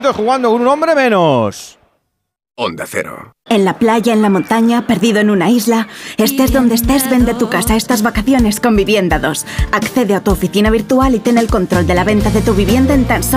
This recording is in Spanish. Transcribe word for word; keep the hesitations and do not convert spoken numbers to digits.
jugando con un hombre menos. Onda Cero. En la playa, en la montaña, perdido en una isla. Estés donde estés, vende tu casa estas vacaciones con Vivienda dos. Accede a tu oficina virtual y ten el control de la venta de tu vivienda en tan solo